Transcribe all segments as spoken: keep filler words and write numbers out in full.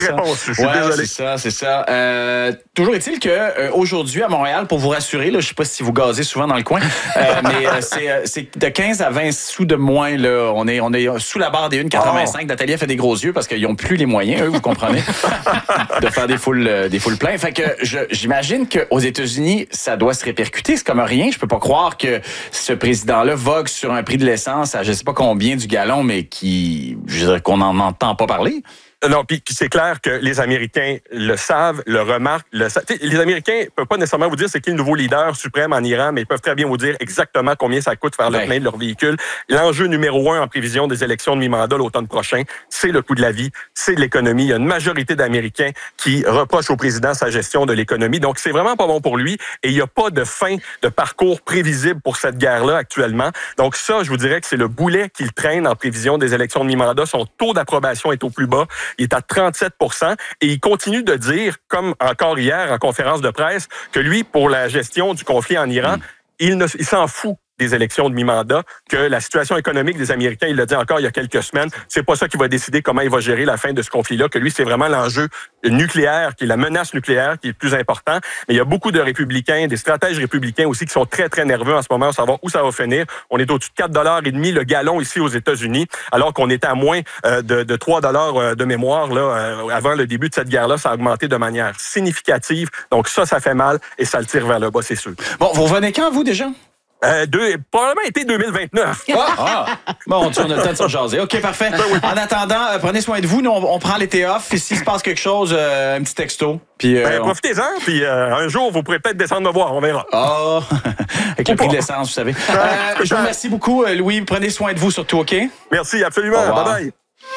réponse. Je suis ouais, désolé. C'est ça, c'est ça. Euh, toujours est-il que euh, aujourd'hui à Montréal, pour vous rassurer, là, je sais pas si vous gazez souvent dans le coin, euh, mais euh, c'est, euh, c'est de quinze à vingt sous de moins. Là, on est on est sous la barre des un quatre-vingt-cinq. Oh. Nathalie a fait des gros yeux parce qu'ils ont plus les moyens, eux, vous comprenez, de faire des foules euh, des foules pleins. Fait que je, j'imagine qu'aux États-Unis, ça doit se répercuter. C'est comme rien. Je peux pas croire que ce président-là vogue sur un prix de l'essence à je sais pas combien du gallon, mais qui, je veux dire, qu'on n'en entend pas parler. Non, puis c'est clair que les Américains le savent, le remarquent. Le sa... Les Américains peuvent pas nécessairement vous dire c'est qui le nouveau leader suprême en Iran, mais ils peuvent très bien vous dire exactement combien ça coûte faire le plein de leur véhicule. L'enjeu numéro un en prévision des élections de mi-mandat l'automne prochain, c'est le coût de la vie, c'est de l'économie. Il y a une majorité d'Américains qui reprochent au président sa gestion de l'économie. Donc, c'est vraiment pas bon pour lui et il n'y a pas de fin de parcours prévisible pour cette guerre-là actuellement. Donc ça, je vous dirais que c'est le boulet qu'il traîne en prévision des élections de mi-mandat. Son taux d'approbation est au plus bas. Il est à trente-sept pour cent et il continue de dire, comme encore hier en conférence de presse, que lui, pour la gestion du conflit en Iran, mmh. il, ne, il s'en fout des élections de mi-mandat, que la situation économique des Américains, il l'a dit encore il y a quelques semaines, c'est pas ça qui va décider comment il va gérer la fin de ce conflit-là, que lui, c'est vraiment l'enjeu nucléaire, qui est la menace nucléaire, qui est le plus important. Mais il y a beaucoup de républicains, des stratèges républicains aussi, qui sont très, très nerveux en ce moment, à savoir où ça va finir. On est au-dessus de quatre dollars et demi le gallon ici aux États-Unis, alors qu'on était à moins euh, de, de trois dollars de mémoire là, euh, avant le début de cette guerre-là. Ça a augmenté de manière significative. Donc ça, ça fait mal et ça le tire vers le bas, c'est sûr. Bon, vous revenez quand, vous, déjà? Euh, deux, probablement été deux mille vingt-neuf. Ah, ah. Bon, on a le temps de se jaser. OK, parfait. En attendant, euh, prenez soin de vous. Nous, on, on prend l'été off. Et s'il se passe quelque chose, euh, un petit texto. Puis, euh, ben, on... profitez-en. Puis euh, un jour, vous pourrez peut-être descendre me voir. On verra. Ah, oh. Avec le prix de l'essence, vous savez. Euh, je vous remercie beaucoup, Louis. Prenez soin de vous, surtout, OK? Merci, absolument. Bye-bye.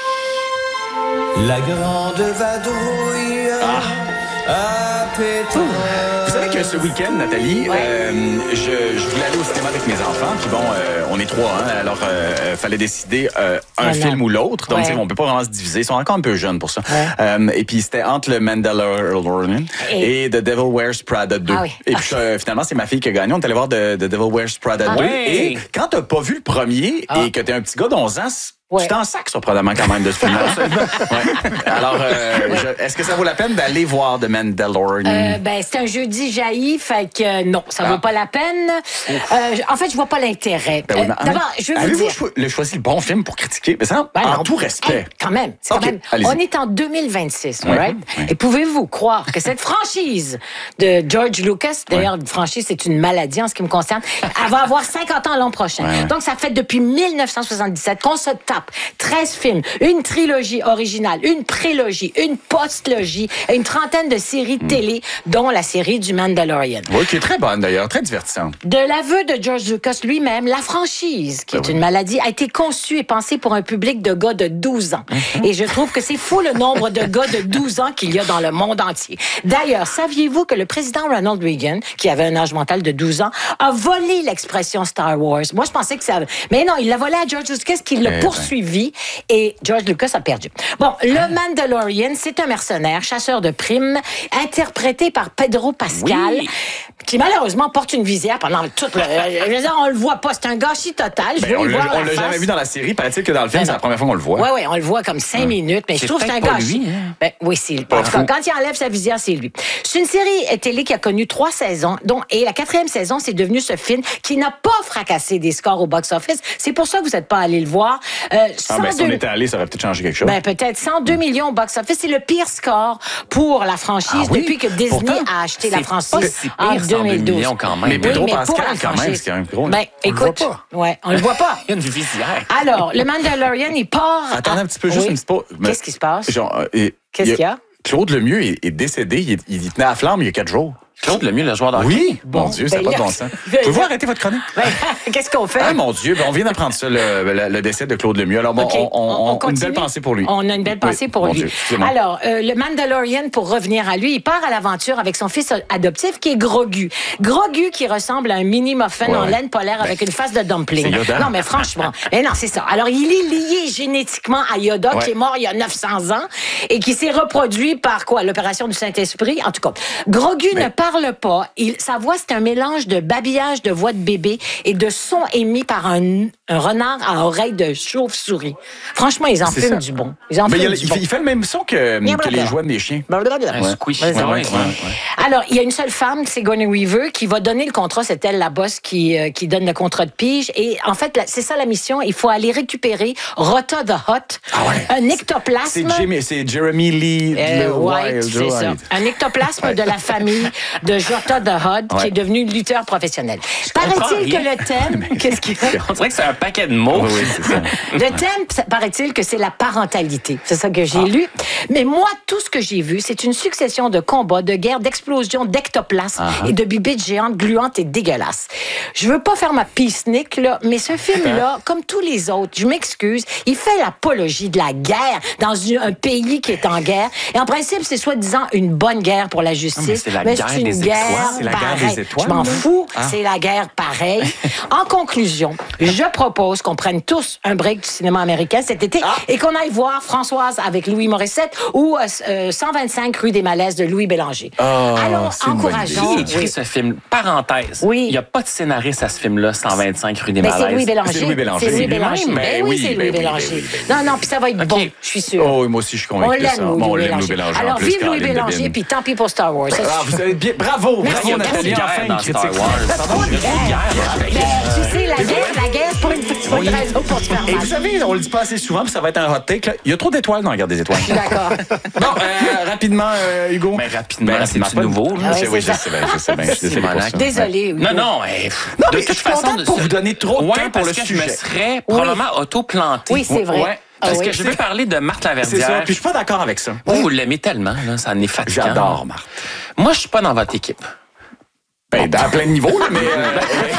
La grande vadrouille ah. à pétrole. Vous savez que ce week-end, Nathalie, ouais. euh, je, je voulais aller au cinéma avec mes enfants. Puis bon, euh, on est trois, hein, alors euh, fallait décider euh, un C'est film non. ou l'autre. Donc, ouais. on peut pas vraiment se diviser. Ils sont encore un peu jeunes pour ça. Ouais. Euh, et puis, c'était entre le Mandalorian et... et The Devil Wears Prada deux. Ah oui. Et puis, euh, finalement, c'est ma fille qui a gagné. On est allé voir The, The Devil Wears Prada ah deux. Ouais. Et quand t'as pas vu le premier ah. et que t'es un petit gars d'onze ans, ouais. tu t'en sacs, surprenamment, quand même, de ce film-là. ouais. Alors, euh, ouais. je, est-ce que ça vaut la peine d'aller voir The Mandalorian? Euh, ben, c'est un jeudi jailli, fait que euh, non, ça ah. vaut pas la peine. Euh, en fait, je vois pas l'intérêt. Ben, oui, euh, d'abord, je vais vous avez-vous dire... Avez-vous cho- choisi le bon film pour critiquer? Mais ça, ben, en non, tout respect. Hey, quand même, c'est okay. quand même... On est en deux mille vingt-six, ouais. right? Ouais. Et pouvez-vous croire que cette franchise de George Lucas, d'ailleurs, ouais. franchise, c'est une maladie en ce qui me concerne, elle va avoir cinquante ans l'an prochain. Ouais. Donc, ça fait depuis dix-neuf cent soixante-dix-sept qu'on se tape treize films, une trilogie originale, une prélogie, une postlogie, et une trentaine de séries mm. télé, dont la série du Mandalorian. Oui, qui est très bonne d'ailleurs, très divertissante. De l'aveu de George Lucas lui-même, la franchise, qui ben est oui. une maladie, a été conçue et pensée pour un public de gars de douze ans. Mm-hmm. Et je trouve que c'est fou le nombre de gars de douze ans qu'il y a dans le monde entier. D'ailleurs, saviez-vous que le président Ronald Reagan, qui avait un âge mental de douze ans, a volé l'expression Star Wars? Moi, je pensais que ça... Mais non, il l'a volé à George Lucas, qui l'a eh poursuivi. Ben. Et George Lucas a perdu. Bon, le ah. Mandalorian, c'est un mercenaire, chasseur de primes, interprété par Pedro Pascal, oui. qui malheureusement porte une visière pendant toute le... Je veux dire, on le voit pas, c'est un gâchis total. Je ben, veux on y voir on la l'a face. jamais vu dans la série, paraît-il que dans le film, ben c'est la première fois qu'on le voit. Oui, oui, on le voit comme cinq hum. minutes, mais c'est je trouve que c'est un gâchis. Lui, hein? Ben, oui, c'est lui. En tout cas, quand il enlève sa visière, c'est lui. C'est une série télé qui a connu trois saisons, dont, et la quatrième saison, c'est devenu ce film qui n'a pas fracassé des scores au box-office. C'est pour ça que vous n'êtes pas allé le voir. Euh, ah, ben, si on était allé, ça aurait peut-être changé quelque chose. Ben, peut-être cent deux millions au box-office. C'est le pire score pour la franchise ah, oui? depuis que Disney Pourtant, a acheté la franchise si en deux mille douze. Quand même. Mais Pedro oui, Pascal, quand même, c'est un gros... Ben, on écoute, le voit pas. Ouais, on le voit pas. Il y a une visière. Alors, le Mandalorian, il part... Attendez un petit peu, juste oui. une petite pause. Qu'est-ce qui se passe? Genre, euh, Qu'est-ce qu'il y a? Claude Lemieux est, est décédé. Il, il tenait à la flamme il y a quatre jours. Claude Lemieux, le joueur d'hockey. Oui, bon, mon Dieu, ça n'a ben, pas de bon sens. Pouvez-vous arrêter votre chronique? Ben, qu'est-ce qu'on fait? Ah, mon Dieu, ben, on vient d'apprendre ça, le, le, le décès de Claude Lemieux. Alors, bon, okay. on, on, on a une belle pensée pour lui. On a une belle pensée oui, pour lui. Dieu, Alors, euh, le Mandalorian, pour revenir à lui, il part à l'aventure avec son fils adoptif qui est Grogu. Grogu qui ressemble à un mini muffin ouais, en laine polaire ben, avec une face de dumpling. Non, mais franchement, mais non, c'est ça. Alors, il est lié génétiquement à Yoda, ouais. qui est mort il y a neuf cents ans et qui s'est reproduit par quoi? L'opération du Saint-Esprit. En tout cas, Grogu ben, ne parle pas. Il, sa voix, c'est un mélange de babillage de voix de bébé et de son émis par un, un renard à oreille de chauve-souris. Franchement, ils en C'est fument ça. du bon. Ils en Mais fument il, du il bon. fait, il fait le même son que, que les jouets des chiens. Un squish. Ouais, Ouais, ouais, ouais, ouais. ouais. Alors, il y a une seule femme, Sigourney Weaver, qui va donner le contrat. C'est elle, la boss, qui, euh, qui donne le contrat de pige. Et en fait, là, c'est ça la mission. Il faut aller récupérer Rota the Hut, Ah ouais. un ectoplasme. C'est, Jimmy, c'est Jeremy Lee Euh, le White, Wild, c'est ça. White. Un ectoplasme de la famille de Jota the Hutt, qui Ouais. est devenu lutteur professionnel. comprends Paraît-il que rien. le thème... Qu'est-ce qu'il y a? On dirait que c'est un paquet de mots. Oui, oui, c'est ça. Le thème, ça- paraît-il que c'est la parentalité. C'est ça que j'ai lu. Mais moi, tout ce que j'ai vu, c'est une succession de combats, de guerres, d'explosions, d'ectoplasmes et de bibites géantes, gluantes et dégueulasses. Je veux pas faire ma peacenik, là, mais ce film-là, comme tous les autres, je m'excuse, il fait l'apologie de la guerre dans une- un pays qui est en guerre. Et en principe, c'est soi-disant une bonne guerre pour la justice. Non, mais c'est la guerre une des guerre étoiles. C'est la guerre pareille. des étoiles, Je m'en là. fous, c'est la guerre pareille. En conclusion, je propose qu'on prenne tous un break du cinéma américain cet été et qu'on aille voir Françoise avec Louis Morissette ou euh, euh, cent vingt-cinq rue des Malaises de Louis Bélanger. Allons, c'est une bonne encourageons. Qui écrit Oui. ce film? Parenthèse. Oui. Il n'y a pas de scénariste à ce film-là, cent vingt-cinq rue des Ben, Malaises. c'est Louis Bélanger. C'est Louis Bélanger. C'est Louis C'est Bélanger. lui-même? Ben Ben oui, oui, c'est ben Louis oui, Bélanger. ben oui, ben Non, non, puis ça va être OK. bon, je suis sûre. Oh, oui, moi aussi, je suis On convaincu de ça. l'aime, Louis Bon, on l'aime, Bélanger. Louis Bélanger. en Alors, plus, vive Louis Caroline Bélanger, Debine. puis tant pis pour Star Wars. Ça, Ah, vous savez bien. Bravo, Merci, bravo, merci. Nathalie. Guerre Enfin, dans une Star critique. Wars. Pardon? Il y a trop de guerre. Ben, tu sais, la guerre, la guerre, c'est pour une, c'est pour une raison pour te faire Et mal. vous savez, on le dit pas assez souvent, puis ça va être un hot take. Là. Il y a trop d'étoiles dans la guerre des étoiles. D'accord. Bon, euh, rapidement, euh, Hugo. Mais rapidement, Ben, c'est rapidement, nouveau. pas- là. Ah ouais, Je- oui, c'est je ça. sais bien, je sais bien. Je suis désolé pour ça. Désolée. Hugo. Non, non, eh, Non, de mais je toute suis façon, contente de pour ce- vous donner trop de Ouais, temps pour parce le que je sujet. me serais probablement auto-planté. Oui, c'est vrai. Ouais. Ah Parce oui. que je veux parler de Marthe C'est ça. Laverdière. Puis je suis pas d'accord avec ça. Vous, vous l'aimez tellement, là, ça en est fatigant. J'adore, Marthe. Moi, je suis pas dans votre équipe. Ben, dans plein de niveaux, là, mais. euh,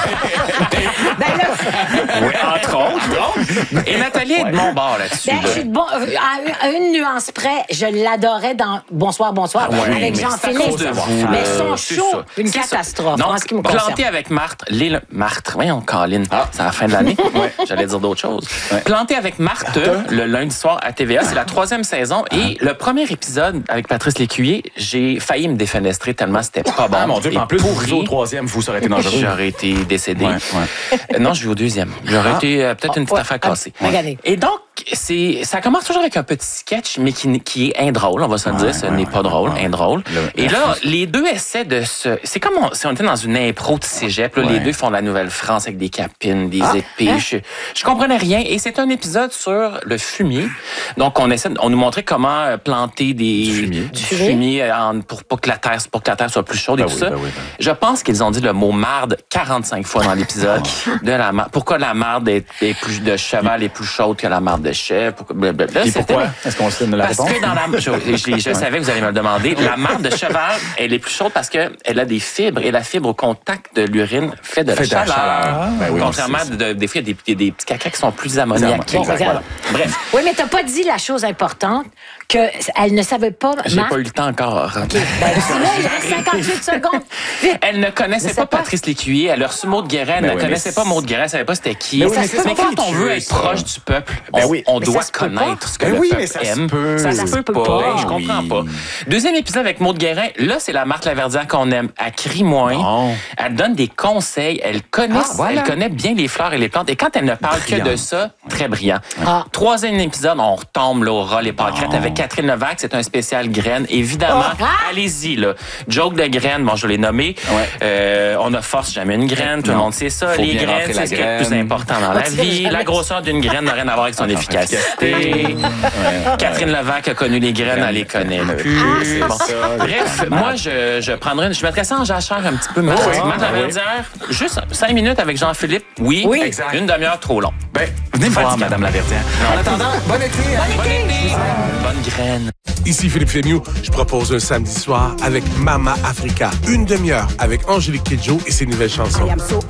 Ben là, Oui, entre autres. Et Nathalie est de mon bord là-dessus. ben, là. je suis de bon, euh, à, une, à une nuance près, je l'adorais dans Bonsoir, Bonsoir, Ouais, avec mais Jean-Philippe. c'est à cause de vous, Mais là. son C'est show, ça. une C'est ça. catastrophe, Donc, en ce qui me planté concerne. avec Marthe, les, Marthe, voyons, Caroline, c'est à la fin de l'année. J'allais dire d'autres choses. Planté avec Marthe, le lundi soir à T V A, c'est la troisième saison. Et le premier épisode avec Patrice Lécuyer, j'ai failli me défenestrer tellement c'était pas bon. Ah, mon Dieu, Et en plus, vous pourri. au troisième, vous, ça aurait été dangereux. J'aurais été décédé. Ouais, ouais. Euh, non, je vais au deuxième. J'aurais Ah. été euh, peut-être une petite Ouais. affaire cassée. Ah, regardez. Et donc, c'est, ça commence toujours avec un petit sketch, mais qui, qui est indrôle, on va se le dire. Ce ouais, n'est ouais, pas drôle, ouais. indrôle. Le- Et là, les deux essaient de se... C'est comme on, si on était dans une impro de cégep. Là, Ouais. Les deux font la Nouvelle-France avec des capines, des Ah. épées. Hein? Je, je comprenais rien. Et c'est un épisode sur le fumier. Donc, on essaie, de- on nous montrait comment euh, planter des, Du fumier. du Du fumier. fumier en- pour, pour que la terre, pour que la terre soit plus chaude Ben et tout oui, ça. ben oui, ben. Je pense qu'ils ont dit le mot marde quarante-cinq fois dans l'épisode. de la marde. Pourquoi la marde est, est plus, de cheval est plus chaude que la marde de chèvre? Pourquoi, blablabla. Et C'était- pourquoi? Est-ce qu'on se donne la Parce réponse? que dans la, je, je- je savais que vous allez me le demander. La marde de cheval, elle est plus chaude parce que elle a des fibres et la fibre au contact de l'urine fait de la Fait de la chaleur. chaleur. Ben oui, on Contrairement sait ça. de, des fois, il y a des, il y a des petits caca qui sont plus ammoniaques. Bon, Bon, regarde. Bref, Oui, mais t'as pas dit la chose importante, qu'elle ne savait pas, j'ai Marthe. pas eu le temps encore. Ben, sinon, il reste cinquante-huit secondes. Vite. Elle ne connaissait Je sais pas pas. Patrice Lécuyer. Elle a reçu Maud Guérin. Elle Ben ne oui, connaissait mais pas Maud Guérin. Elle savait pas c'était qui. Ben oui, mais mais ça se peut quand pas on veut tuer, être ça. proche du peuple, Ben on, oui. on Mais doit ça se peut connaître ce que Ben le oui, peuple mais ça se aime. peut. Ça, Ça se se peut peut pas. pas. Ben, je comprends Oui. pas. Deuxième épisode avec Maud Guérin. Là, c'est la Marthe Laverdière qu'on aime. Elle crie moins. Bon. Elle donne des conseils. Elle connaît, Ah, voilà. elle connaît bien les fleurs et les plantes. Et quand elle ne parle que de Brillante. ça, très brillant. Ah. Troisième épisode, on retombe là, au ras les pâquerettes avec Catherine Levac. C'est un spécial graines. Évidemment, Ah. allez-y. Là. Joke de graines, bon, je l'ai nommé. Ouais. Euh, on ne force jamais une graine. Tout le Non. monde sait ça. Faut les bien graines, rentrer la c'est ce qui est le plus graine. important dans la On tire vie. jamais La grosseur d'une graine n'a rien à voir avec son Son efficacité. efficacité. Catherine Levac a connu les graines, elle les connaît plus. c'est Bon. ça. Bref, moi, je, je prendrais, je mettrais ça en jachère un petit peu. Mais oui. Marthe Ah oui. Laverdière, juste cinq minutes avec Jean-Philippe. Oui, Oui. Exact. une demi-heure trop long. Ben, venez me voir, Fatigant. Madame Laverdière. En attendant, bon été. hein. Bonne graine. Ici Philippe Fémieux, je propose un samedi soir avec Mama Africa. Une demi-heure avec Angélique Kidjo et ses nouvelles chansons.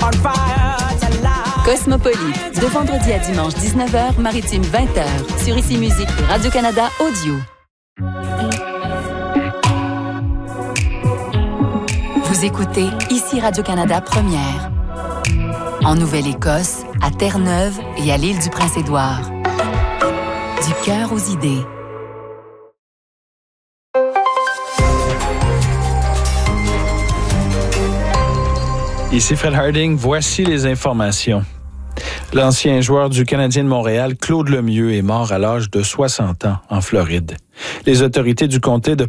Cosmopolite, de vendredi à dimanche dix-neuf heures, maritime vingt heures, sur Ici Musique et Radio-Canada Audio. Vous écoutez Ici Radio-Canada Première. En Nouvelle-Écosse, à Terre-Neuve et à l'île du Prince-Édouard. Du cœur aux idées. Ici Fred Harding, voici les informations. L'ancien joueur du Canadien de Montréal, Claude Lemieux, est mort à l'âge de soixante ans en Floride. Les autorités du comté de